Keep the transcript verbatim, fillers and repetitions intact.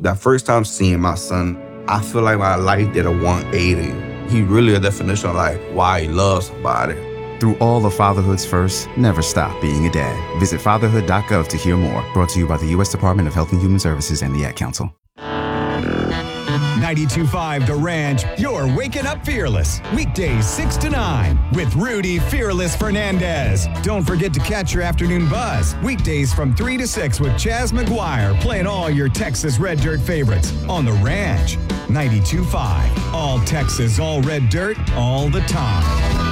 That first time seeing my son, I feel like my life did a one eighty. He really a definition of like why he loves somebody. Through all of fatherhood's first, never stop being a dad. Visit fatherhood dot gov to hear more. Brought to you by the U S Department of Health and Human Services and the Ad Council. ninety-two point five The Ranch, you're waking up fearless. Weekdays six to nine with Rudy Fearless Fernandez. Don't forget to catch your afternoon buzz. Weekdays from three to six with Chaz McGuire playing all your Texas Red Dirt favorites on The Ranch. ninety-two point five, all Texas, all red dirt, all the time.